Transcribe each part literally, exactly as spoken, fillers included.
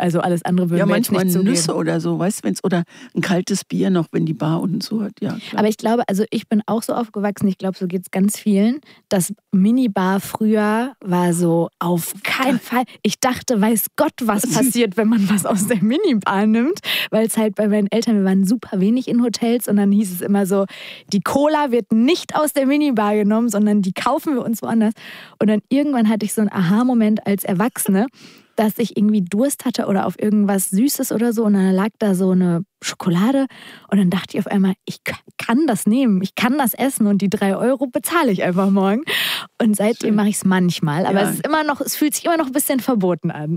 Also alles andere würden ja, wir jetzt nicht zugeben. Ja, manchmal Nüsse oder so, weißt du, wenn's, oder ein kaltes Bier noch, wenn die Bar unten zu hat. Ja, klar. Aber ich glaube, also ich bin auch so aufgewachsen, ich glaube, so geht es ganz vielen, dass Minibar früher war so auf keinen Fall. Ich dachte, weiß Gott, was passiert, wenn man was aus der Minibar nimmt, weil es halt bei meinen Eltern, wir waren super wenig in Hotels und dann hieß es immer so, die Cola wird nicht aus der Minibar genommen, sondern die kaufen wir uns woanders. Und dann irgendwann hatte ich so einen Aha-Moment als Erwachsene, dass ich irgendwie Durst hatte oder auf irgendwas Süßes oder so und dann lag da so eine Schokolade und dann dachte ich auf einmal, ich kann das nehmen, ich kann das essen und die drei Euro bezahle ich einfach morgen. Und seitdem mache ich es manchmal, aber ja. es ist immer noch, es fühlt sich immer noch ein bisschen verboten an.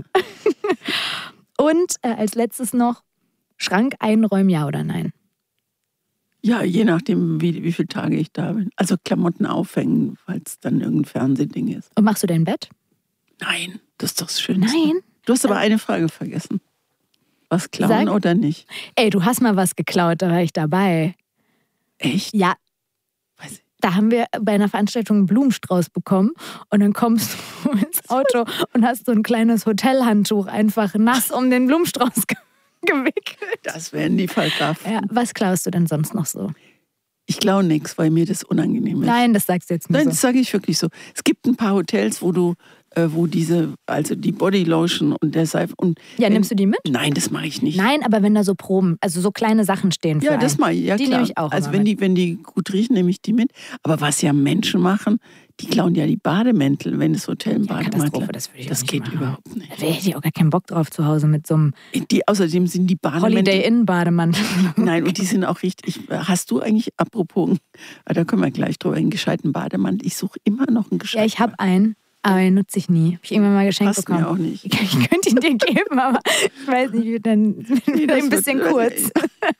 Und äh, als letztes noch, Schrank einräumen, ja oder nein? Ja, je nachdem, wie, wie viele Tage ich da bin. Also Klamotten aufhängen, falls dann irgendein Fernsehding ist. Und machst du dein Bett? Nein, das ist doch das Schönste. Nein? Du hast aber eine Frage vergessen. Was klauen Sag, oder nicht? Ey, du hast mal was geklaut, da war ich dabei. Echt? Ja. Weiß ich. Da haben wir bei einer Veranstaltung einen Blumenstrauß bekommen und dann kommst du ins Auto und hast so ein kleines Hotelhandtuch einfach nass um den Blumenstrauß ge- gewickelt. Das wären die verkraften. Ja, was klaust du denn sonst noch so? Ich klaue nichts, weil mir das unangenehm ist. Nein, das sagst du jetzt nicht. Nein, so. das sage ich wirklich so. Es gibt ein paar Hotels, wo du, äh, wo diese, also die Bodylotion und der Seife und. Ja, wenn, nimmst du die mit? Nein, das mache ich nicht. Nein, aber wenn da so Proben, also so kleine Sachen stehen für Ja, einen, das mache ich, ja die klar. nehme ich auch. Also wenn die, wenn die gut riechen, nehme ich die mit. Aber was ja Menschen machen, die klauen ja die Bademäntel, wenn das Hotel einen ja, Bademantel Katastrophe, das würde ich Das auch nicht geht machen. überhaupt nicht. Da hätte ich auch gar keinen Bock drauf zu Hause mit so einem Die, außerdem sind die Bademäntel. Holiday-Inn-Bademantel. Nein, und die sind auch richtig. Hast du eigentlich, apropos, da können wir gleich drüber, einen gescheiten Bademantel? Ich suche immer noch einen gescheiten. Ja, ich habe einen, aber den nutze ich nie. Habe ich irgendwann mal geschenkt Passt bekommen. mir auch nicht. Ich, ich könnte ihn dir geben, aber ich weiß nicht, wie dann nee, ein bisschen wird, kurz.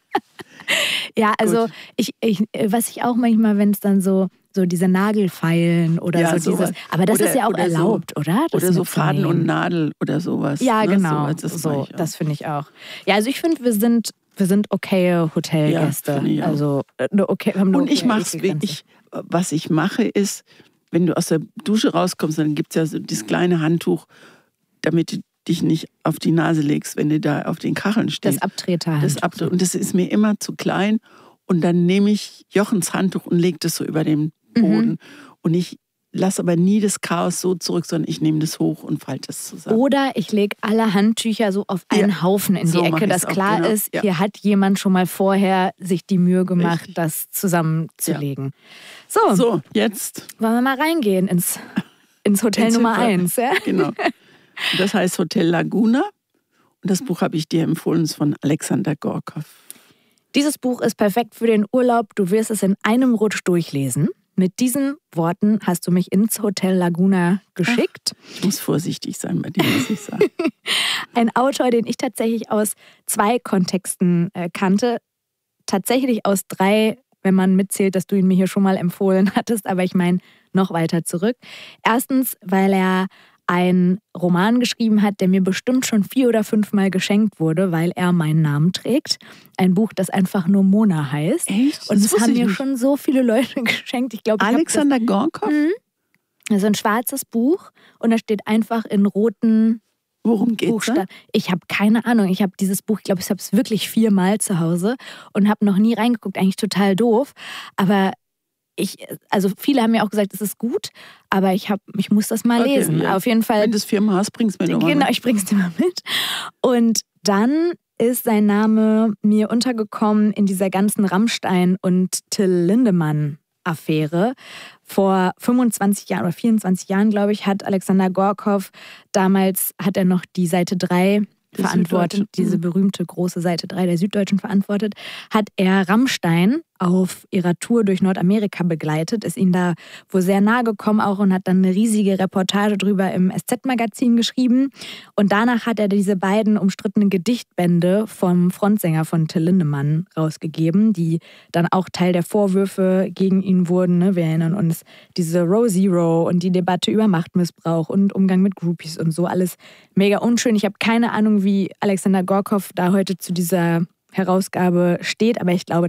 Ja, also ich, ich, was ich auch manchmal, wenn es dann so, so diese Nagelfeilen oder ja, so sowas. dieses, aber das oder, ist ja auch erlaubt, so, oder? Das oder so Faden und Nadel oder sowas. Ja, ne? genau. Sowas, das so, ich das finde ich auch. Ja, also ich finde, wir sind, wir sind okaye Hotelgäste. Ja, also eine okay, wir haben eine und ich okay mache es wirklich, was ich mache ist, wenn du aus der Dusche rauskommst, dann gibt es ja so dieses kleine Handtuch, damit du dich nicht auf die Nase legst, wenn du da auf den Kacheln stehst. Das Abtreterhandtuch. Das Abtreter. Und das ist mir immer zu klein. Und dann nehme ich Jochens Handtuch und lege das so über den Boden. Mhm. Und ich lasse aber nie das Chaos so zurück, sondern ich nehme das hoch und falte es zusammen. Oder ich lege alle Handtücher so auf einen ja. Haufen in so die Ecke, dass klar genau. ist, ja. hier hat jemand schon mal vorher sich die Mühe gemacht, Richtig. das zusammenzulegen. Ja. So. so, jetzt wollen wir mal reingehen ins, ins Hotel ins Nummer eins. Ja? Genau. Das heißt Hotel Laguna. Und das Buch habe ich dir empfohlen, ist von Alexander Gorkow. Dieses Buch ist perfekt für den Urlaub. Du wirst es in einem Rutsch durchlesen. Mit diesen Worten hast du mich ins Hotel Laguna geschickt. Ach, ich muss vorsichtig sein bei dem, was ich sage. Ein Autor, den ich tatsächlich aus zwei Kontexten äh, kannte. Tatsächlich aus drei, wenn man mitzählt, dass du ihn mir hier schon mal empfohlen hattest. Aber ich meine noch weiter zurück. Erstens, weil er einen Roman geschrieben hat, der mir bestimmt schon vier oder fünfmal geschenkt wurde, weil er meinen Namen trägt. Ein Buch, das einfach nur Mona heißt. Echt? Und es haben mir nicht. schon so viele Leute geschenkt. Ich glaube, Alexander Gorkow? Mhm. Das ist ein schwarzes Buch und da steht einfach in roten Worum geht's Buchstaben. Ich habe keine Ahnung. Ich habe dieses Buch, ich glaube, ich habe es wirklich viermal zu Hause und habe noch nie reingeguckt. Eigentlich total doof. Aber Ich, also viele haben mir auch gesagt, es ist gut, aber ich, hab, ich muss das mal okay, lesen. Ja. Auf jeden Fall. Wenn du es viermal hast, bringst du mir nochmal Genau, mit. ich bring's dir mal mit. Und dann ist sein Name mir untergekommen in dieser ganzen Rammstein- und Till Lindemann-Affäre. Vor fünfundzwanzig Jahren oder vierundzwanzig Jahren, glaube ich, hat Alexander Gorkow, damals hat er noch die Seite drei Die verantwortet, diese berühmte große Seite drei der Süddeutschen verantwortet, hat er Rammstein auf ihrer Tour durch Nordamerika begleitet, ist ihnen da wohl sehr nahe gekommen auch und hat dann eine riesige Reportage drüber im S Z-Magazin geschrieben. Und danach hat er diese beiden umstrittenen Gedichtbände vom Frontsänger von Till Lindemann rausgegeben, die dann auch Teil der Vorwürfe gegen ihn wurden. Ne? Wir erinnern uns, diese Row Zero und die Debatte über Machtmissbrauch und Umgang mit Groupies und so, alles mega unschön. Ich habe keine Ahnung, wie Alexander Gorkow da heute zu dieser Herausgabe steht, aber ich glaube, dass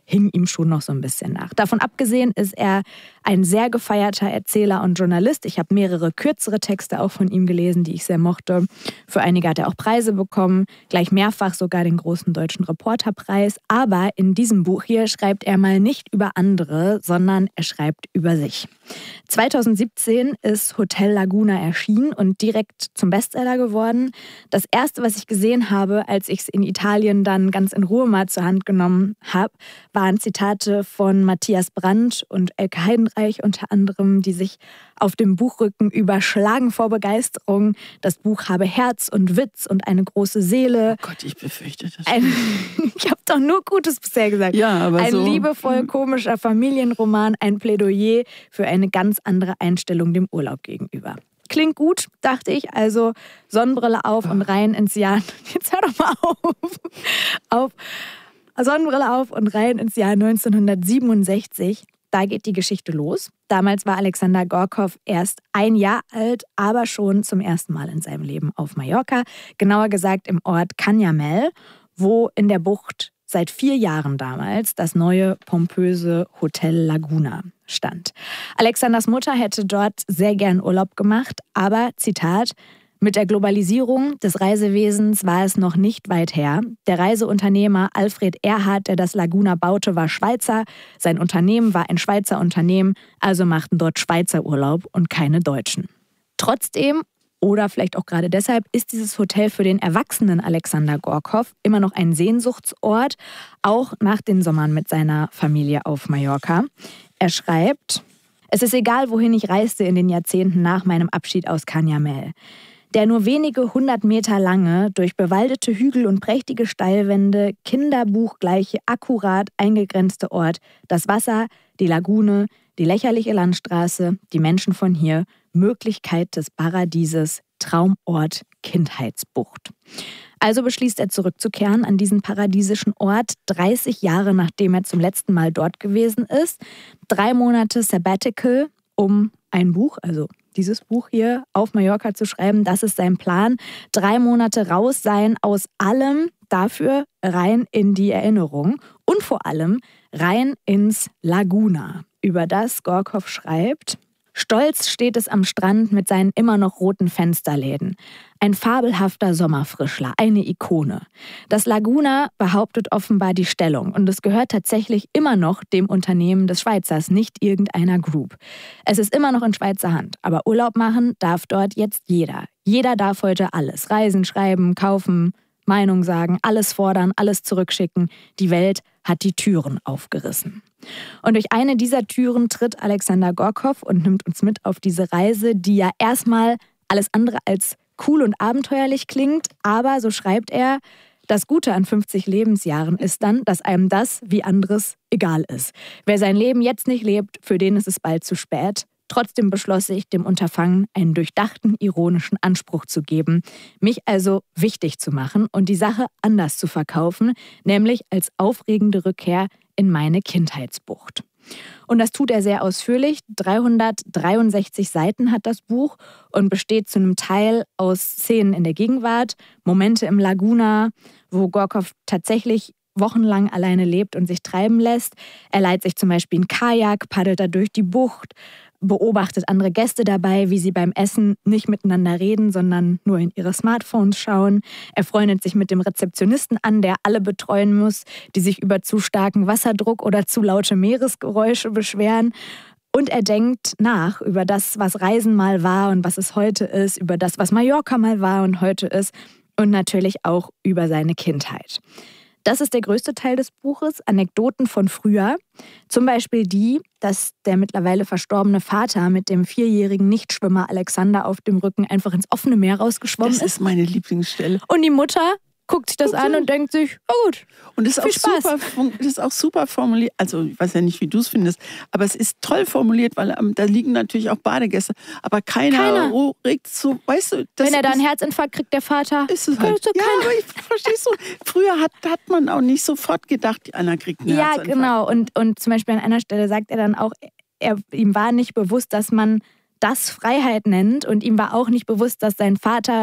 hing ihm schon noch so ein bisschen nach. Davon abgesehen ist er ein sehr gefeierter Erzähler und Journalist. Ich habe mehrere kürzere Texte auch von ihm gelesen, die ich sehr mochte. Für einige hat er auch Preise bekommen, gleich mehrfach sogar den großen deutschen Reporterpreis. Aber in diesem Buch hier schreibt er mal nicht über andere, sondern er schreibt über sich. zweitausendsiebzehn ist Hotel Laguna erschienen und direkt zum Bestseller geworden. Das erste, was ich gesehen habe, als ich es in Italien dann ganz in Ruhe mal zur Hand genommen habe, waren Zitate von Matthias Brandt und Elke Heidenreich unter anderem, die sich auf dem Buchrücken überschlagen vor Begeisterung. Das Buch habe Herz und Witz und eine große Seele. Oh Gott, ich befürchte das. Ein, ich habe doch nur Gutes bisher gesagt. Ja, aber ein so. liebevoll komischer Familienroman, ein Plädoyer für eine ganz andere Einstellung dem Urlaub gegenüber. Klingt gut, dachte ich. Also Sonnenbrille auf und rein ins Jahr. Jetzt hör doch mal auf. auf Sonnenbrille auf und rein ins Jahr neunzehnhundertsiebenundsechzig. Da geht die Geschichte los. Damals war Alexander Gorkow erst ein Jahr alt, aber schon zum ersten Mal in seinem Leben auf Mallorca. Genauer gesagt im Ort Canyamel, wo in der Bucht seit vier Jahren damals das neue, pompöse Hotel Laguna stand. Alexanders Mutter hätte dort sehr gern Urlaub gemacht, aber, Zitat, mit der Globalisierung des Reisewesens war es noch nicht weit her. Der Reiseunternehmer Alfred Erhard, der das Laguna baute, war Schweizer. Sein Unternehmen war ein Schweizer Unternehmen, also machten dort Schweizer Urlaub und keine Deutschen. Trotzdem, oder vielleicht auch gerade deshalb, ist dieses Hotel für den erwachsenen Alexander Gorkow immer noch ein Sehnsuchtsort, auch nach den Sommern mit seiner Familie auf Mallorca. Er schreibt: Es ist egal, wohin ich reiste in den Jahrzehnten nach meinem Abschied aus Canyamel. Der nur wenige hundert Meter lange, durch bewaldete Hügel und prächtige Steilwände, kinderbuchgleiche, akkurat eingegrenzte Ort, das Wasser, die Lagune, die lächerliche Landstraße, die Menschen von hier, Möglichkeit des Paradieses, Traumort, Kindheitsbucht. Also beschließt er zurückzukehren an diesen paradiesischen Ort, dreißig Jahre nachdem er zum letzten Mal dort gewesen ist. Drei Monate Sabbatical, um ein Buch, also dieses Buch hier, auf Mallorca zu schreiben. Das ist sein Plan. Drei Monate raus sein aus allem, dafür rein in die Erinnerung und vor allem rein ins Laguna, über das Gorkow schreibt: Stolz steht es am Strand mit seinen immer noch roten Fensterläden. Ein fabelhafter Sommerfrischler, eine Ikone. Das Laguna behauptet offenbar die Stellung und es gehört tatsächlich immer noch dem Unternehmen des Schweizers, nicht irgendeiner Group. Es ist immer noch in Schweizer Hand, aber Urlaub machen darf dort jetzt jeder. Jeder darf heute alles. Reisen, schreiben, kaufen, Meinung sagen, alles fordern, alles zurückschicken. Die Welt hat die Türen aufgerissen. Und durch eine dieser Türen tritt Alexander Gorkow und nimmt uns mit auf diese Reise, die ja erstmal alles andere als cool und abenteuerlich klingt. Aber, so schreibt er, das Gute an fünfzig Lebensjahren ist dann, dass einem das wie anderes egal ist. Wer sein Leben jetzt nicht lebt, für den ist es bald zu spät. Trotzdem beschloss ich, dem Unterfangen einen durchdachten, ironischen Anspruch zu geben, mich also wichtig zu machen und die Sache anders zu verkaufen, nämlich als aufregende Rückkehr in meine Kindheitsbucht. Und das tut er sehr ausführlich. dreihundertdreiundsechzig Seiten hat das Buch und besteht zu einem Teil aus Szenen in der Gegenwart, Momente im Laguna, wo Gorkow tatsächlich wochenlang alleine lebt und sich treiben lässt. Er leiht sich zum Beispiel ein Kajak, paddelt da durch die Bucht, beobachtet andere Gäste dabei, wie sie beim Essen nicht miteinander reden, sondern nur in ihre Smartphones schauen. Er freundet sich mit dem Rezeptionisten an, der alle betreuen muss, die sich über zu starken Wasserdruck oder zu laute Meeresgeräusche beschweren. Und er denkt nach über das, was Reisen mal war und was es heute ist, über das, was Mallorca mal war und heute ist und natürlich auch über seine Kindheit. Das ist der größte Teil des Buches, Anekdoten von früher. Zum Beispiel die, dass der mittlerweile verstorbene Vater mit dem vierjährigen Nichtschwimmer Alexander auf dem Rücken einfach ins offene Meer rausgeschwommen ist. Das ist meine Lieblingsstelle. Und die Mutter guckt sich das Guck an so. und denkt sich, oh gut, und das ist, viel auch Spaß. super, das ist auch super formuliert. Also ich weiß ja nicht, wie du es findest, aber es ist toll formuliert, weil ähm, da liegen natürlich auch Badegäste. Aber keiner, keiner. Oh, regt so, weißt du. Das Wenn er da ist, einen Herzinfarkt kriegt, der Vater. Ist es halt. Ja, aber ich verstehst du, früher hat, hat man auch nicht sofort gedacht, einer kriegt einen ja, Herzinfarkt. Ja, genau. Und, und zum Beispiel an einer Stelle sagt er dann auch, er, ihm war nicht bewusst, dass man das Freiheit nennt und ihm war auch nicht bewusst, dass sein Vater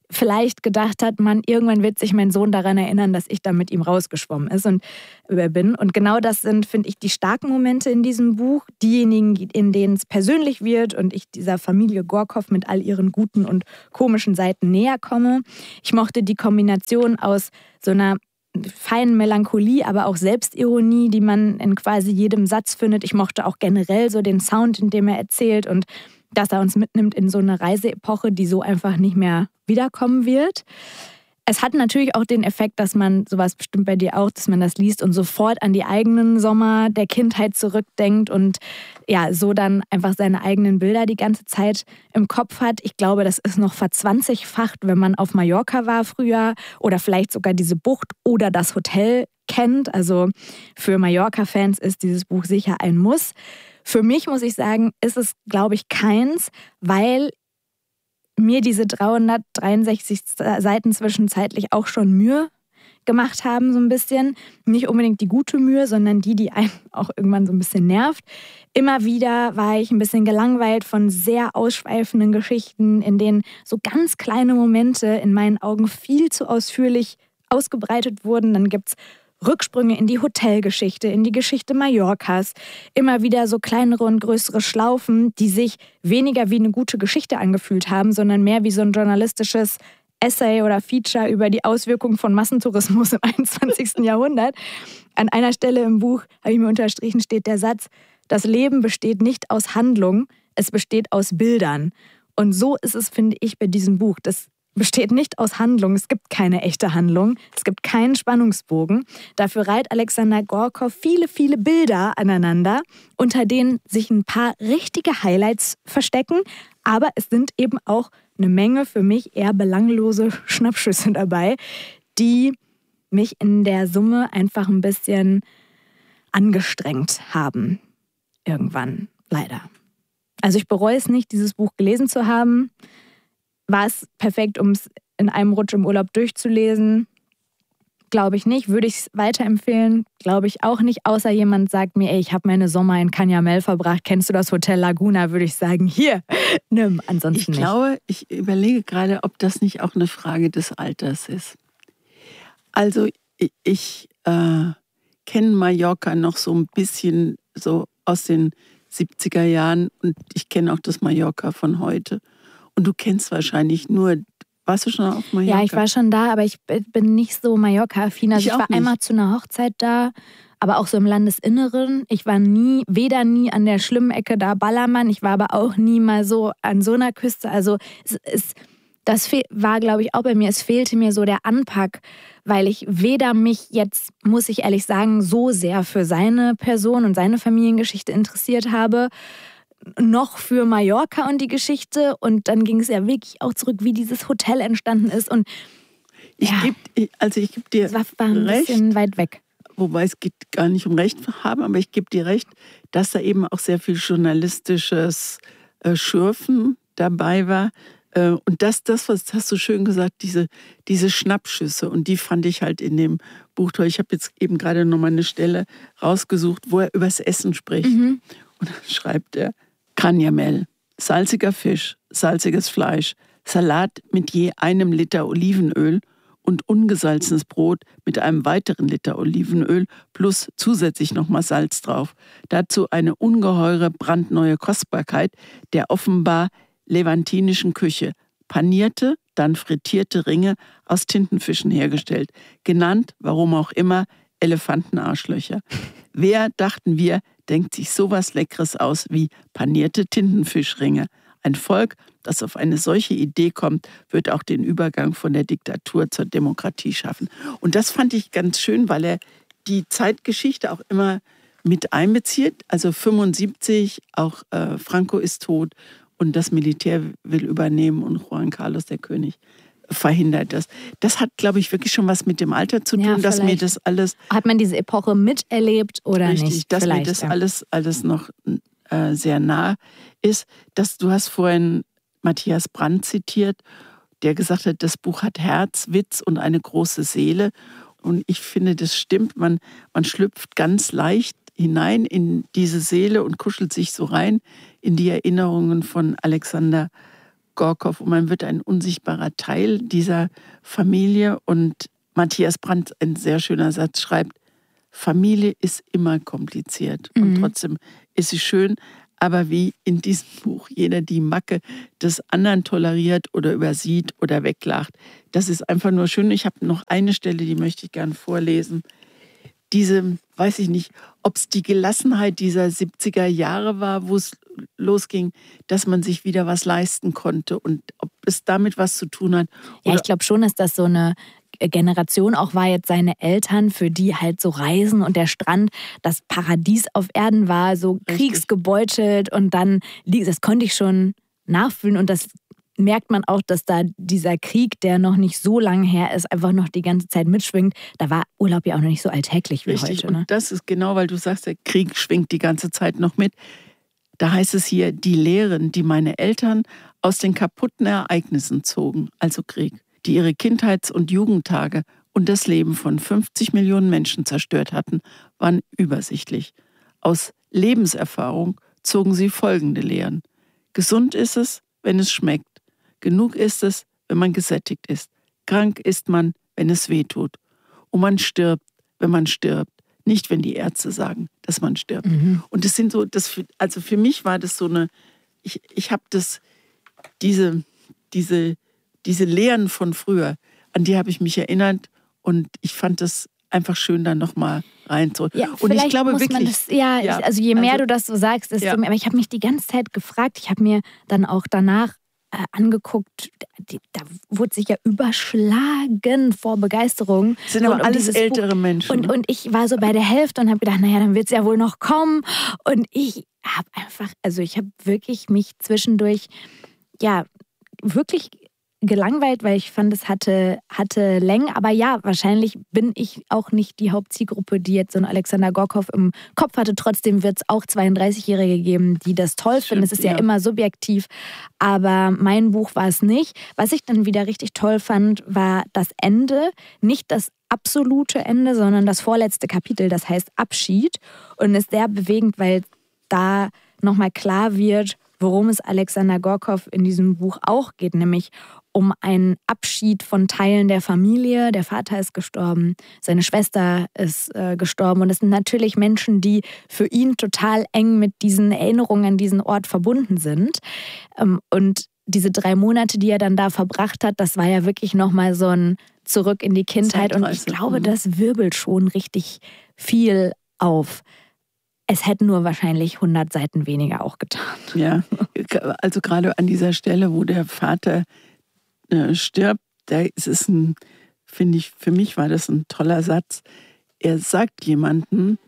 vielleicht gedacht hat, man, irgendwann wird sich mein Sohn daran erinnern, dass ich da mit ihm rausgeschwommen ist und äh, bin. Und genau das sind, finde ich, die starken Momente in diesem Buch. Diejenigen, in denen es persönlich wird und ich dieser Familie Gorkow mit all ihren guten und komischen Seiten näher komme. Ich mochte die Kombination aus so einer feinen Melancholie, aber auch Selbstironie, die man in quasi jedem Satz findet. Ich mochte auch generell so den Sound, in dem er erzählt und dass er uns mitnimmt in so eine Reiseepoche, die so einfach nicht mehr wiederkommen wird. Es hat natürlich auch den Effekt, dass man, sowas bestimmt bei dir auch, dass man das liest und sofort an die eigenen Sommer der Kindheit zurückdenkt und ja, so dann einfach seine eigenen Bilder die ganze Zeit im Kopf hat. Ich glaube, das ist noch verzwanzigfacht, wenn man auf Mallorca war früher oder vielleicht sogar diese Bucht oder das Hotel kennt. Also für Mallorca-Fans ist dieses Buch sicher ein Muss. Für mich, muss ich sagen, ist es, glaube ich, keins, weil mir diese dreihundertdreiundsechzig Seiten zwischenzeitlich auch schon Mühe gemacht haben, so ein bisschen. Nicht unbedingt die gute Mühe, sondern die, die einen auch irgendwann so ein bisschen nervt. Immer wieder war ich ein bisschen gelangweilt von sehr ausschweifenden Geschichten, in denen so ganz kleine Momente in meinen Augen viel zu ausführlich ausgebreitet wurden. Dann gibt es Rücksprünge in die Hotelgeschichte, in die Geschichte Mallorcas. Immer wieder so kleinere und größere Schlaufen, die sich weniger wie eine gute Geschichte angefühlt haben, sondern mehr wie so ein journalistisches Essay oder Feature über die Auswirkungen von Massentourismus im einundzwanzigsten Jahrhundert. An einer Stelle im Buch, habe ich mir unterstrichen, steht der Satz, das Leben besteht nicht aus Handlung, es besteht aus Bildern. Und so ist es, finde ich, bei diesem Buch. Das besteht nicht aus Handlung. Es gibt keine echte Handlung. Es gibt keinen Spannungsbogen. Dafür reiht Alexander Gorkow viele, viele Bilder aneinander, unter denen sich ein paar richtige Highlights verstecken. Aber es sind eben auch eine Menge für mich eher belanglose Schnappschüsse dabei, die mich in der Summe einfach ein bisschen angestrengt haben. Irgendwann, leider. Also ich bereue es nicht, dieses Buch gelesen zu haben. War es perfekt, um es in einem Rutsch im Urlaub durchzulesen? Glaube ich nicht. Würde ich es weiterempfehlen? Glaube ich auch nicht. Außer jemand sagt mir, ey, ich habe meine Sommer in Canyamel verbracht. Kennst du das Hotel Laguna? Würde ich sagen, hier, nimm. Ansonsten nicht. Ich glaube, ich überlege gerade, ob das nicht auch eine Frage des Alters ist. Also ich, ich äh, kenne Mallorca noch so ein bisschen so aus den siebziger Jahren und ich kenne auch das Mallorca von heute. Und du kennst wahrscheinlich nur, warst du schon auf Mallorca? Ja, ich war schon da, aber ich bin nicht so Mallorca-affin. Also ich, ich war nicht. einmal zu einer Hochzeit da, aber auch so im Landesinneren. Ich war nie, weder nie an der schlimmen Ecke da Ballermann, ich war aber auch nie mal so an so einer Küste. Also es, es, das war, glaube ich, auch bei mir, es fehlte mir so der Anpack, weil ich weder mich jetzt, muss ich ehrlich sagen, so sehr für seine Person und seine Familiengeschichte interessiert habe, noch für Mallorca und die Geschichte. Und dann ging es ja wirklich auch zurück, wie dieses Hotel entstanden ist. Und ich ja, geb, also ich gebe dir es war, war ein recht, bisschen weit weg. Wobei es geht gar nicht um Recht haben, aber ich gebe dir recht, dass da eben auch sehr viel journalistisches äh, Schürfen dabei war. Äh, und das, das, was hast du schön gesagt, diese, diese Schnappschüsse. Und die fand ich halt in dem Buch toll. Ich habe jetzt eben gerade noch mal eine Stelle rausgesucht, wo er übers Essen spricht. Mhm. Und dann schreibt er, Canyamel, salziger Fisch, salziges Fleisch, Salat mit je einem Liter Olivenöl und ungesalzenes Brot mit einem weiteren Liter Olivenöl plus zusätzlich nochmal Salz drauf. Dazu eine ungeheure brandneue Kostbarkeit der offenbar levantinischen Küche. Panierte, dann frittierte Ringe aus Tintenfischen hergestellt. Genannt, warum auch immer, Elefantenarschlöcher. Wer, dachten wir, denkt sich sowas Leckeres aus wie panierte Tintenfischringe? Ein Volk, das auf eine solche Idee kommt, wird auch den Übergang von der Diktatur zur Demokratie schaffen. Und das fand ich ganz schön, weil er die Zeitgeschichte auch immer mit einbezieht. Also fünfundsiebzig, auch äh, Franco ist tot und das Militär will übernehmen und Juan Carlos, der König, verhindert das. Das hat, glaube ich, wirklich schon was mit dem Alter zu tun, ja, dass mir das alles... Hat man diese Epoche miterlebt oder richtig, nicht? Dass mir das ja. alles, alles noch äh, sehr nah ist. Dass, du hast vorhin Matthias Brandt zitiert, der gesagt hat, das Buch hat Herz, Witz und eine große Seele. Und ich finde, das stimmt. Man, man schlüpft ganz leicht hinein in diese Seele und kuschelt sich so rein in die Erinnerungen von Alexander Gorkow und man wird ein unsichtbarer Teil dieser Familie. Und Matthias Brandt, ein sehr schöner Satz, schreibt, Familie ist immer kompliziert und mhm. trotzdem ist sie schön. Aber wie in diesem Buch jeder die Macke des anderen toleriert oder übersieht oder weglacht, das ist einfach nur schön. Ich habe noch eine Stelle, die möchte ich gerne vorlesen. Diese, weiß ich nicht, ob es die Gelassenheit dieser siebziger Jahre war, wo es losging, dass man sich wieder was leisten konnte und ob es damit was zu tun hat. Ja, ich glaube schon, dass das so eine Generation auch war, jetzt seine Eltern, für die halt so Reisen und der Strand das Paradies auf Erden war, so Richtig. kriegsgebeutelt und dann, das konnte ich schon nachfühlen und das merkt man auch, dass da dieser Krieg, der noch nicht so lange her ist, einfach noch die ganze Zeit mitschwingt. Da war Urlaub ja auch noch nicht so alltäglich wie Richtig. heute. Ne? Und das ist genau, weil du sagst, der Krieg schwingt die ganze Zeit noch mit. Da heißt es hier, die Lehren, die meine Eltern aus den kaputten Ereignissen zogen, also Krieg, die ihre Kindheits- und Jugendtage und das Leben von fünfzig Millionen Menschen zerstört hatten, waren übersichtlich. Aus Lebenserfahrung zogen sie folgende Lehren. Gesund ist es, wenn es schmeckt. Genug ist es, wenn man gesättigt ist. Krank ist man, wenn es weh tut. Und man stirbt, wenn man stirbt. Nicht, wenn die Ärzte sagen, dass man stirbt. Mhm. Und das sind so, das für, also für mich war das so eine, ich, ich habe das, diese, diese, diese Lehren von früher, an die habe ich mich erinnert und ich fand das einfach schön, dann nochmal rein zu. Ja, und ich glaube muss wirklich, man das, ja, ja, ich, also je mehr also, du das so sagst, desto ja. mehr. Aber ich habe mich die ganze Zeit gefragt, ich habe mir dann auch danach äh, angeguckt, die, da wurde sich ja überschlagen vor Begeisterung. Das sind aber um alles ältere Buch. Menschen. Und, und ich war so bei der Hälfte und habe gedacht, naja, dann wird es ja wohl noch kommen. Und ich habe einfach, also ich habe wirklich mich zwischendurch, ja, wirklich gelangweilt, weil ich fand, es hatte, hatte Längen. Aber ja, wahrscheinlich bin ich auch nicht die Hauptzielgruppe, die jetzt so einen Alexander Gorkow im Kopf hatte. Trotzdem wird es auch zweiunddreißigjährige geben, die das toll finden. Es ist ja, ja immer subjektiv. Aber mein Buch war es nicht. Was ich dann wieder richtig toll fand, war das Ende. Nicht das absolute Ende, sondern das vorletzte Kapitel. Das heißt Abschied. Und ist sehr bewegend, weil da nochmal klar wird, worum es Alexander Gorkow in diesem Buch auch geht, nämlich um einen Abschied von Teilen der Familie. Der Vater ist gestorben, seine Schwester ist äh, gestorben und es sind natürlich Menschen, die für ihn total eng mit diesen Erinnerungen an diesen Ort verbunden sind. Ähm, und diese drei Monate, die er dann da verbracht hat, das war ja wirklich nochmal so ein Zurück in die Kindheit und ich glaube, das wirbelt schon richtig viel auf. Es hätten nur wahrscheinlich hundert Seiten weniger auch getan. Ja, also gerade an dieser Stelle, wo der Vater äh, stirbt, da ist es ein, finde ich, für mich war das ein toller Satz. Er sagt jemandem,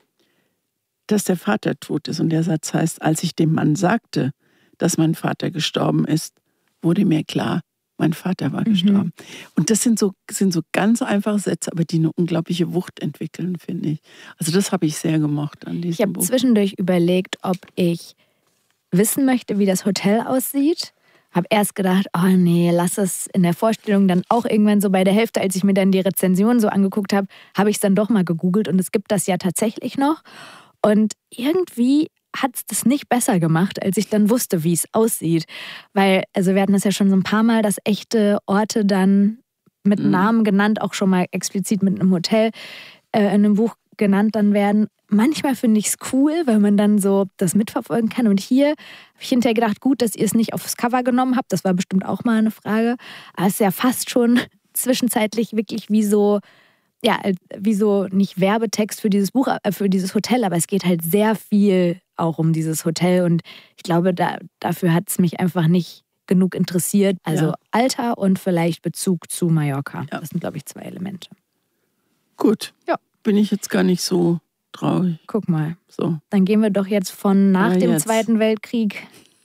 dass der Vater tot ist. Und der Satz heißt, als ich dem Mann sagte, dass mein Vater gestorben ist, wurde mir klar, mein Vater war mhm. gestorben. Und das sind so, sind so ganz einfache Sätze, aber die eine unglaubliche Wucht entwickeln, finde ich. Also das habe ich sehr gemocht an diesem Ich habe Buch. Zwischendurch überlegt, ob ich wissen möchte, wie das Hotel aussieht. Habe erst gedacht, oh nee, lass es in der Vorstellung. Dann auch irgendwann so bei der Hälfte, als ich mir dann die Rezension so angeguckt habe, habe ich es dann doch mal gegoogelt und es gibt das ja tatsächlich noch. Und irgendwie hat es das nicht besser gemacht, als ich dann wusste, wie es aussieht. Weil, also wir hatten das ja schon so ein paar Mal, dass echte Orte dann mit mhm. Namen genannt, auch schon mal explizit mit einem Hotel äh, in einem Buch genannt dann werden. Manchmal finde ich es cool, weil man dann so das mitverfolgen kann. Und hier habe ich hinterher gedacht, gut, dass ihr es nicht aufs Cover genommen habt. Das war bestimmt auch mal eine Frage. Aber es ist ja fast schon zwischenzeitlich wirklich wie so, ja, wie so nicht Werbetext für dieses Buch, äh, für dieses Hotel, aber es geht halt sehr viel auch um dieses Hotel und ich glaube, da, dafür hat es mich einfach nicht genug interessiert. Also ja. Alter und vielleicht Bezug zu Mallorca. Ja. Das sind, glaube ich, zwei Elemente. Gut, ja. Bin ich jetzt gar nicht so traurig. Guck mal. So. Dann gehen wir doch jetzt von nach ja, dem jetzt. Zweiten Weltkrieg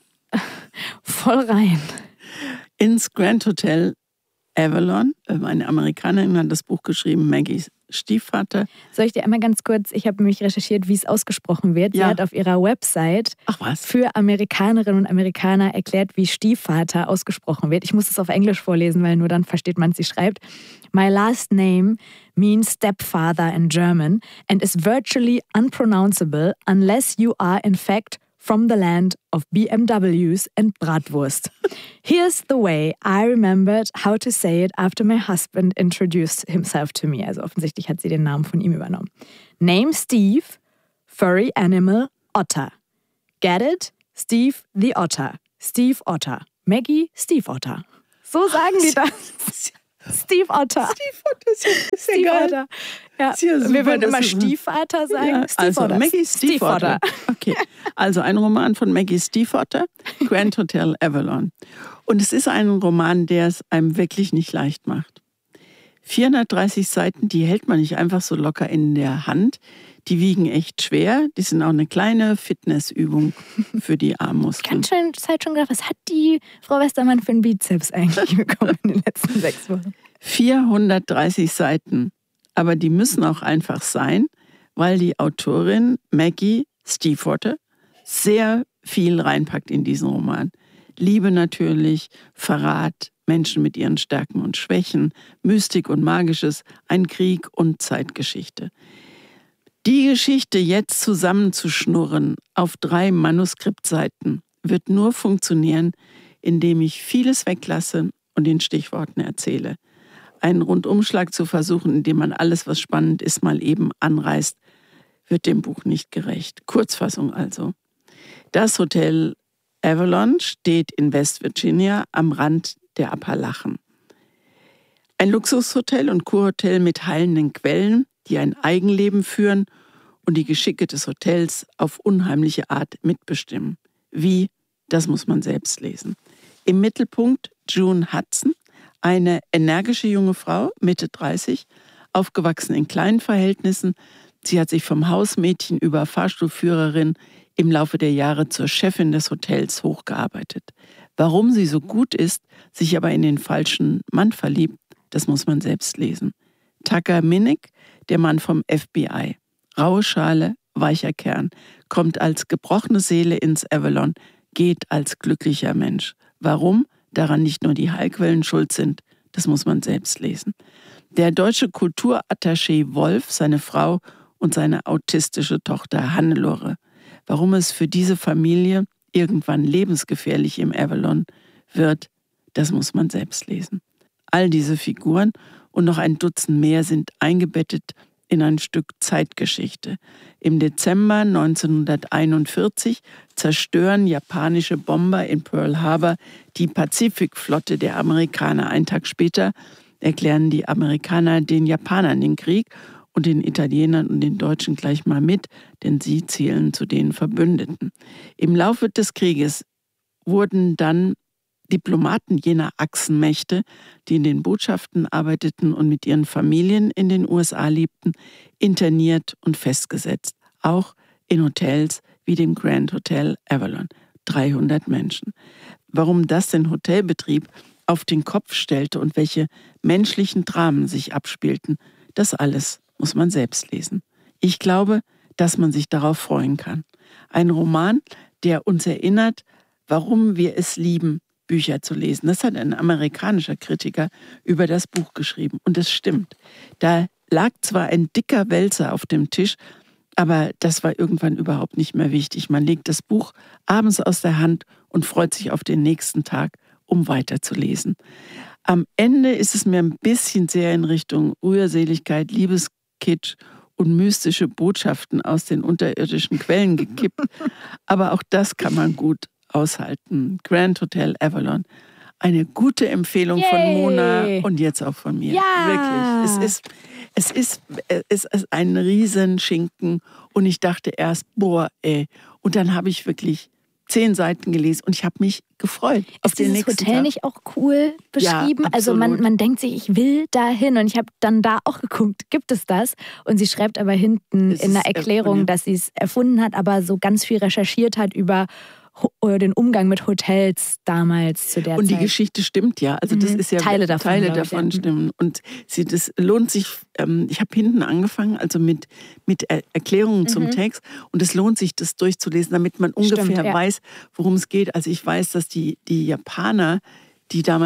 voll rein. Ins Grand Hotel Avalon. Eine Amerikanerin hat das Buch geschrieben, Maggies Stiefvater. Soll ich dir einmal ganz kurz, ich habe nämlich recherchiert, wie es ausgesprochen wird. Ja. Sie hat auf ihrer Website Ach was? für Amerikanerinnen und Amerikaner erklärt, wie Stiefvater ausgesprochen wird. Ich muss es auf Englisch vorlesen, weil nur dann versteht man, was sie schreibt. My last name means stepfather in German and is virtually unpronounceable unless you are in fact from the land of B M Ws and Bratwurst. Here's the way I remembered how to say it after my husband introduced himself to me. Also offensichtlich hat sie den Namen von ihm übernommen. Name Steve, furry animal, otter. Get it? Steve the Otter. Steve Otter. Maggie, Steve Otter. So sagen die das. Steve Otter. Steve Otter ist ja, ist Steve ja geil. Otter. Ja. Ist ja super, Wir würden immer das ist- Stiefvater sagen. Ja, Steve also Otter. Maggie Stiefvater. Okay, also ein Roman von Maggie Stiefvater, Grand Hotel Avalon. Und es ist ein Roman, der es einem wirklich nicht leicht macht. vierhundertdreißig Seiten, die hält man nicht einfach so locker in der Hand. Die wiegen echt schwer. Die sind auch eine kleine Fitnessübung für die Armmuskeln. Ganz schön Zeit schon gedacht, was hat die Frau Westermann für einen Bizeps eigentlich bekommen in den letzten sechs Wochen? vierhundertdreißig Seiten. Aber die müssen auch einfach sein, weil die Autorin Maggie Stiefvater sehr viel reinpackt in diesen Roman. Liebe natürlich, Verrat, Menschen mit ihren Stärken und Schwächen, Mystik und Magisches, ein Krieg und Zeitgeschichte. Die Geschichte jetzt zusammenzuschnurren auf drei Manuskriptseiten wird nur funktionieren, indem ich vieles weglasse und in Stichworten erzähle. Einen Rundumschlag zu versuchen, indem man alles, was spannend ist, mal eben anreißt, wird dem Buch nicht gerecht. Kurzfassung also. Das Hotel Avalon steht in West Virginia am Rand der Appalachen. Ein Luxushotel und Kurhotel mit heilenden Quellen, die ein Eigenleben führen und die Geschicke des Hotels auf unheimliche Art mitbestimmen. Wie? Das muss man selbst lesen. Im Mittelpunkt June Hudson, eine energische junge Frau, Mitte dreißig, aufgewachsen in kleinen Verhältnissen. Sie hat sich vom Hausmädchen über Fahrstuhlführerin im Laufe der Jahre zur Chefin des Hotels hochgearbeitet. Warum sie so gut ist, sich aber in den falschen Mann verliebt, das muss man selbst lesen. Tucker Minnick, der Mann vom F B I. Raue Schale, weicher Kern, kommt als gebrochene Seele ins Avalon, geht als glücklicher Mensch. Warum? Daran nicht nur die Heilquellen schuld sind, das muss man selbst lesen. Der deutsche Kulturattaché Wolf, seine Frau und seine autistische Tochter Hannelore. Warum es für diese Familie irgendwann lebensgefährlich im Avalon wird, das muss man selbst lesen. All diese Figuren und noch ein Dutzend mehr sind eingebettet in ein Stück Zeitgeschichte. Im Dezember neunzehnhunderteinundvierzig zerstören japanische Bomber in Pearl Harbor die Pazifikflotte der Amerikaner. Einen Tag später erklären die Amerikaner den Japanern den Krieg und den Italienern und den Deutschen gleich mal mit, denn sie zählen zu den Verbündeten. Im Laufe des Krieges wurden dann Diplomaten jener Achsenmächte, die in den Botschaften arbeiteten und mit ihren Familien in den U S A lebten, interniert und festgesetzt. Auch in Hotels wie dem Grand Hotel Avalon. dreihundert Menschen. Warum das den Hotelbetrieb auf den Kopf stellte und welche menschlichen Dramen sich abspielten, das alles muss man selbst lesen. Ich glaube, dass man sich darauf freuen kann. Ein Roman, der uns erinnert, warum wir es lieben, Bücher zu lesen. Das hat ein amerikanischer Kritiker über das Buch geschrieben. Und es stimmt. Da lag zwar ein dicker Wälzer auf dem Tisch, aber das war irgendwann überhaupt nicht mehr wichtig. Man legt das Buch abends aus der Hand und freut sich auf den nächsten Tag, um weiterzulesen. Am Ende ist es mir ein bisschen sehr in Richtung Rührseligkeit, Liebeskitsch und mystische Botschaften aus den unterirdischen Quellen gekippt. Aber auch das kann man gut aushalten. Grand Hotel Avalon. Eine gute Empfehlung Yay. von Mona und jetzt auch von mir. Ja. Wirklich. Es ist, es ist, es ist ein Riesenschinken und ich dachte erst, boah, ey. Und dann habe ich wirklich zehn Seiten gelesen und ich habe mich gefreut auf Ist den dieses nächsten Hotel Tag. nicht auch cool beschrieben? Ja, also man, absolut. man denkt sich, ich will da hin und ich habe dann da auch geguckt, gibt es das? Und sie schreibt aber hinten Es in der ist Erklärung, erfunden. dass sie es erfunden hat, aber so ganz viel recherchiert hat über Ho- oder den Umgang mit Hotels damals zu der Und die Zeit. Geschichte stimmt ja. Also das Mhm. ist ja Teile davon, Teile glaub ich, davon ja. stimmen. Und sie, das lohnt sich. Ähm, ich habe hinten angefangen, also mit mit Er- Erklärungen zum Mhm. Text. Und es lohnt sich, das durchzulesen, damit man ungefähr Stimmt, ja. weiß, worum es geht. Also ich weiß, dass die die Japaner, die damals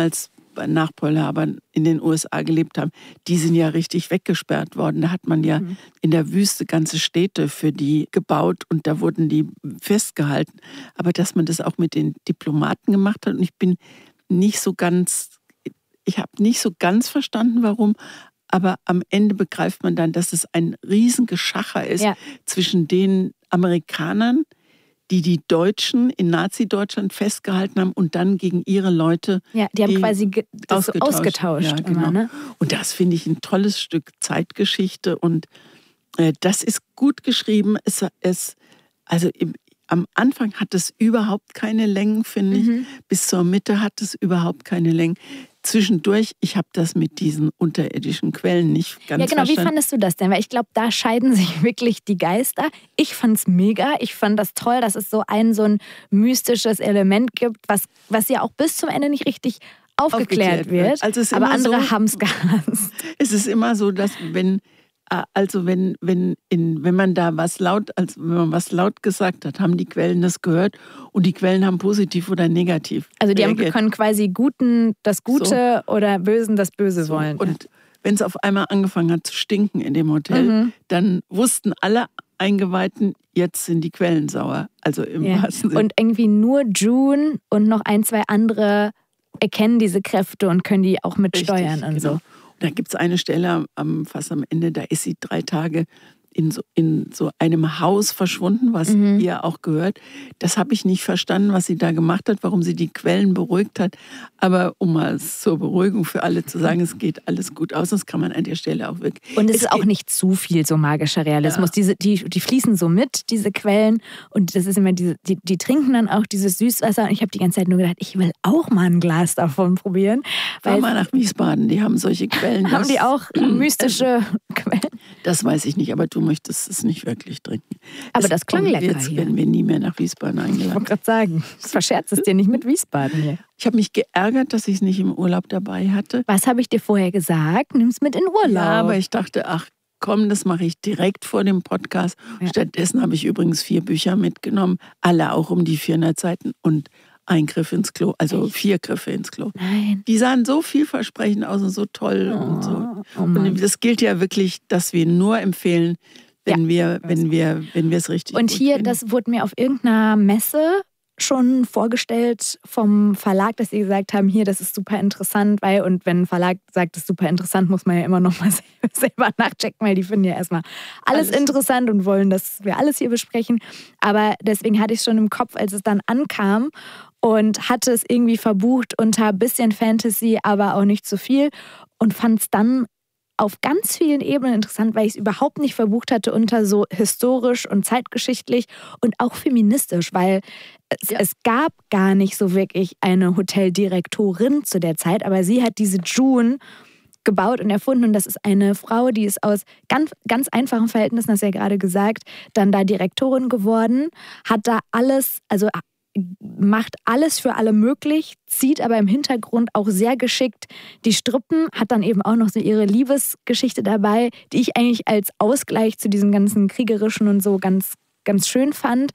Ja, die haben die quasi das ausgetauscht. So ausgetauscht ja, genau. immer, ne? Und das finde ich ein tolles Stück Zeitgeschichte und äh, das ist gut geschrieben. Es, es, also im, am Anfang hat es überhaupt keine Längen, finde ich. Mhm. Bis zur Mitte hat es überhaupt keine Längen. Zwischendurch, ich habe das mit diesen unterirdischen Quellen nicht ganz Ja, genau. verstanden. Wie fandest du das denn? Weil ich glaube, da scheiden sich wirklich die Geister. Ich fand es mega. Ich fand das toll, dass es so ein so ein mystisches Element gibt, was, was ja auch bis zum Ende nicht richtig aufgeklärt, aufgeklärt wird. wird. Also aber andere so, haben es gehasst. Es ist immer so, dass wenn Also wenn, wenn, in, wenn man da was laut, also wenn man was laut gesagt hat, haben die Quellen das gehört und die Quellen haben positiv oder negativ Also die reagiert. haben, können quasi Guten das Gute so. Oder Bösen das Böse so. wollen. Und wenn es auf einmal angefangen hat zu stinken in dem Hotel, mhm. dann wussten alle Eingeweihten, jetzt sind die Quellen sauer. Also im ja. wahrsten Sinne. Und irgendwie nur June und noch ein, zwei andere erkennen diese Kräfte und können die auch mitsteuern und genau. so. Da gibt es eine Stelle am, fast am Ende, da ist sie drei Tage in so, in so einem Haus verschwunden, was mhm. ihr auch gehört. Das habe ich nicht verstanden, was sie da gemacht hat, warum sie die Quellen beruhigt hat. Aber um mal zur Beruhigung für alle zu sagen, es geht alles gut aus, das kann man an der Stelle auch wirklich. Und es, es ist auch nicht zu viel so magischer Realismus. Ja. Diese, die, die fließen so mit, diese Quellen. Und das ist immer diese, die, die trinken dann auch dieses Süßwasser. Und ich habe die ganze Zeit nur gedacht, ich will auch mal ein Glas davon probieren. Fahr mal nach Wiesbaden, die haben solche Quellen. Haben die auch mystische Quellen? Das weiß ich nicht, aber du möchtest es nicht wirklich trinken. Aber es das klang lecker jetzt hier. Werden wir nie mehr nach Wiesbaden eingeladen. Ich wollte gerade sagen, verscherzt es dir nicht mit Wiesbaden hier. Ich habe mich geärgert, dass ich es nicht im Urlaub dabei hatte. Was habe ich dir vorher gesagt? Nimm es mit in Urlaub. Ja, aber ich dachte, ach komm, das mache ich direkt vor dem Podcast. Ja. Stattdessen habe ich übrigens vier Bücher mitgenommen, alle auch um die vierhundert Seiten und ein Griff ins Klo, also Echt? vier Griffe ins Klo. Nein. Die sahen so vielversprechend aus und so toll oh, und so. Oh und das gilt ja wirklich, dass wir nur empfehlen, wenn ja. wir, wenn wir, wenn wir es richtig Und gut hier, finden. Das wurde mir auf irgendeiner Messe schon vorgestellt vom Verlag, dass sie gesagt haben, hier, das ist super interessant, weil, und wenn ein Verlag sagt, das ist super interessant, muss man ja immer noch mal selber nachchecken, weil die finden ja erstmal alles, alles interessant und wollen, dass wir alles hier besprechen. Aber deswegen hatte ich es schon im Kopf, als es dann ankam und hatte es irgendwie verbucht unter ein bisschen Fantasy, aber auch nicht zu viel und fand es dann auf ganz vielen Ebenen interessant, weil ich es überhaupt nicht verbucht hatte unter so historisch und zeitgeschichtlich und auch feministisch, weil es, ja. es gab gar nicht so wirklich eine Hoteldirektorin zu der Zeit, aber sie hat diese June gebaut und erfunden und das ist eine Frau, die ist aus ganz, ganz einfachen Verhältnissen, das hast du ja gerade gesagt, dann da Direktorin geworden, hat da alles, also macht alles für alle möglich, zieht aber im Hintergrund auch sehr geschickt die Strippen, hat dann eben auch noch so ihre Liebesgeschichte dabei, die ich eigentlich als Ausgleich zu diesem ganzen Kriegerischen und so ganz, ganz schön fand.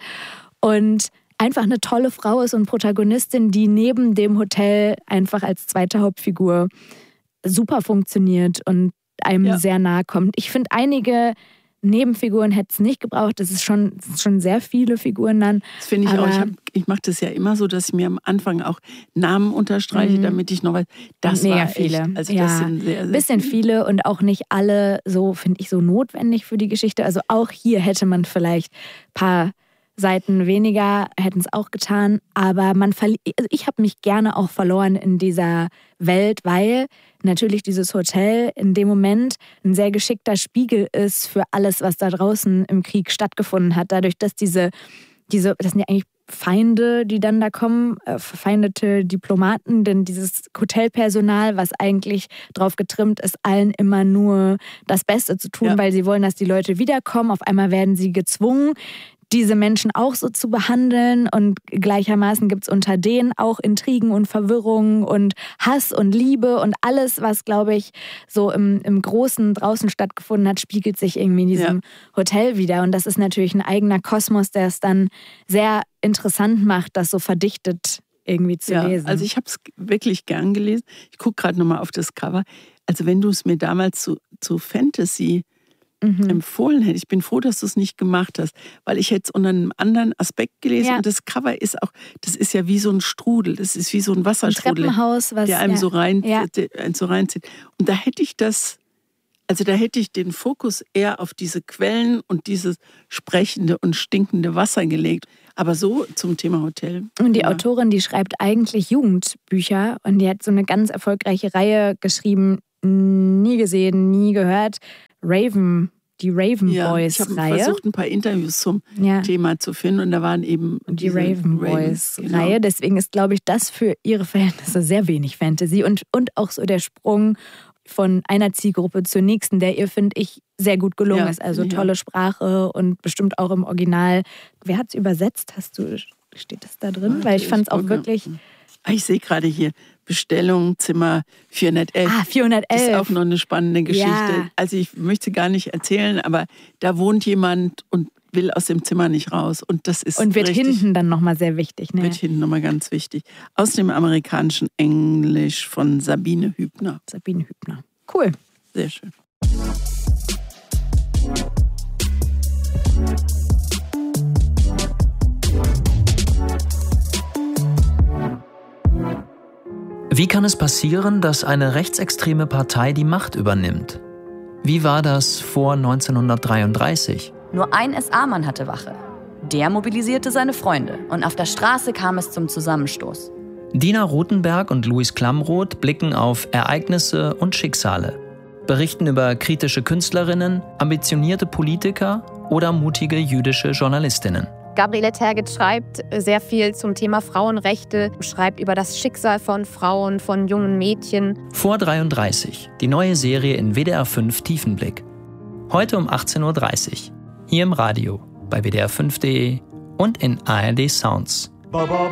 Und einfach eine tolle Frau ist und Protagonistin, die neben dem Hotel einfach als zweite Hauptfigur super funktioniert und einem ja. sehr nahe kommt. Ich finde, einige Nebenfiguren hätte es nicht gebraucht. Das ist schon, das ist schon sehr viele Figuren dann. Das finde ich aber auch. Ich, hab, ich mache das ja immer so, dass ich mir am Anfang auch Namen unterstreiche, mhm. damit ich noch weiß. Das Mega war viele. Echt, also ja, das sind sehr, sehr bisschen viele. viele und auch nicht alle so, finde ich, so notwendig für die Geschichte. Also auch hier hätte man vielleicht ein paar Seiten weniger, hätten es auch getan. Aber man verli- also ich habe mich gerne auch verloren in dieser Welt, weil natürlich dieses Hotel in dem Moment ein sehr geschickter Spiegel ist für alles, was da draußen im Krieg stattgefunden hat. Dadurch, dass diese, diese das sind ja eigentlich Feinde, die dann da kommen, äh, verfeindete Diplomaten, denn dieses Hotelpersonal, was eigentlich drauf getrimmt ist, allen immer nur das Beste zu tun, ja. weil sie wollen, dass die Leute wiederkommen. Auf einmal werden sie gezwungen, diese Menschen auch so zu behandeln und gleichermaßen gibt es unter denen auch Intrigen und Verwirrungen und Hass und Liebe und alles, was, glaube ich, so im, im Großen draußen stattgefunden hat, spiegelt sich irgendwie in diesem ja. Hotel wieder und das ist natürlich ein eigener Kosmos, der es dann sehr interessant macht, das so verdichtet irgendwie zu ja, lesen. Also ich habe es wirklich gern gelesen. Ich gucke gerade nochmal auf das Cover. Also wenn du es mir damals zu, zu Fantasy mhm. empfohlen hättest, ich bin froh, dass du es nicht gemacht hast, weil ich hätte es unter einem anderen Aspekt gelesen ja. und das Cover ist auch, das ist ja wie so ein Strudel, das ist wie so ein Wasserstrudel, ein Treppenhaus, was, der einem ja. so, rein, ja. der, einen so reinzieht. Und da hätte ich das, also da hätte ich den Fokus eher auf diese Quellen und dieses sprechende und stinkende Wasser gelegt. Aber so zum Thema Hotel. Und die ja. Autorin, die schreibt eigentlich Jugendbücher und die hat so eine ganz erfolgreiche Reihe geschrieben, nie gesehen, nie gehört, Raven, die Raven ja, Boys Reihe. Ich Reihe. habe versucht, ein paar Interviews zum ja. Thema zu finden und da waren eben die Raven Boys genau. Reihe. Deswegen ist, glaube ich, das für ihre Verhältnisse sehr wenig Fantasy und, und auch so der Sprung von einer Zielgruppe zur nächsten, der ihr, finde ich, sehr gut gelungen ja, ist. Also ja. tolle Sprache und bestimmt auch im Original. Wer hat es übersetzt? Hast du, steht das da drin? Ja, Weil ich fand es auch wirklich... Ich sehe gerade hier, Bestellung, Zimmer vierhundertelf. Ah, vierhundertelf. Das ist auch noch eine spannende Geschichte. Ja. Also ich möchte gar nicht erzählen, aber da wohnt jemand und will aus dem Zimmer nicht raus. Und das ist Und wird richtig, hinten dann nochmal sehr wichtig. Ne? Wird hinten nochmal ganz wichtig. Aus dem amerikanischen Englisch von Sabine Hübner. Sabine Hübner. Cool. Sehr schön. Wie kann es passieren, dass eine rechtsextreme Partei die Macht übernimmt? Wie war das vor neunzehnhundertdreiunddreißig? Nur ein S A-Mann hatte Wache. Der mobilisierte seine Freunde und auf der Straße kam es zum Zusammenstoß. Dina Rothenberg und Luis Klamroth blicken auf Ereignisse und Schicksale, berichten über kritische Künstlerinnen, ambitionierte Politiker oder mutige jüdische Journalistinnen. Gabriele Tergit schreibt sehr viel zum Thema Frauenrechte, schreibt über das Schicksal von Frauen, von jungen Mädchen. Vor dreiunddreißig, die neue Serie in W D R fünf Tiefenblick. Heute um achtzehn Uhr dreißig, hier im Radio, bei W D R fünf punkt de und in A R D Sounds.